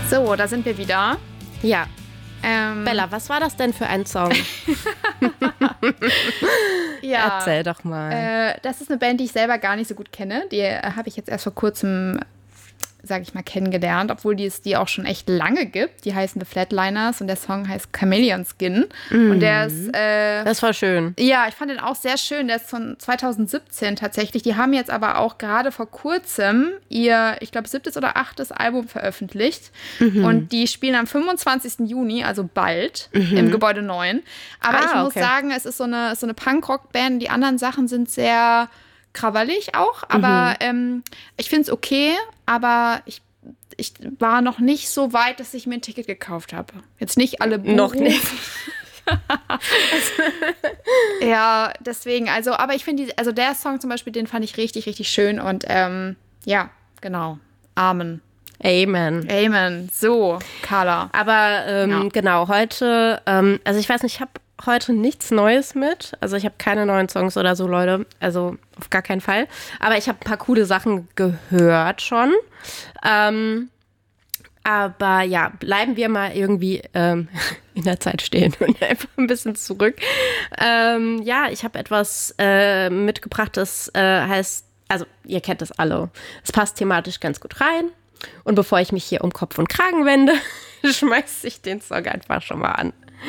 So, da sind wir wieder. Ja. Bella, was war das denn für ein Song? Ja, Erzähl doch mal. das ist eine Band, die ich selber gar nicht so gut kenne. Die habe ich jetzt erst vor kurzem, sage ich mal, kennengelernt, obwohl es die auch schon echt lange gibt. Die heißen The Flatliners und der Song heißt Chameleon Skin. Und der ist... das war schön. Ja, ich fand den auch sehr schön. Der ist von 2017 tatsächlich. Die haben jetzt aber auch gerade vor kurzem ihr, ich glaube, 7. oder 8. Album veröffentlicht. Und die spielen am 25. Juni, also bald, im Gebäude 9. Aber ich muss sagen, es ist so eine Punkrock-Band. Die anderen Sachen sind sehr krawallig auch. Aber ich finde es okay. Aber ich war noch nicht so weit, dass ich mir ein Ticket gekauft habe. Jetzt nicht alle Buch. Noch nicht. Ja, deswegen, aber ich finde, der Song zum Beispiel, den fand ich richtig, richtig schön und ja, genau. Amen. Amen. So, Carla. Aber genau, heute, also ich weiß nicht, ich habe heute nichts Neues mit. Also ich habe keine neuen Songs oder so, Leute. Also auf gar keinen Fall. Aber ich habe ein paar coole Sachen gehört schon. Aber ja, bleiben wir mal irgendwie in der Zeit stehen und einfach ein bisschen zurück. Ja, ich habe etwas mitgebracht, das heißt, also ihr kennt das alle. Es passt thematisch ganz gut rein. Und bevor ich mich hier um Kopf und Kragen wende, schmeiße ich den Song einfach schon mal an.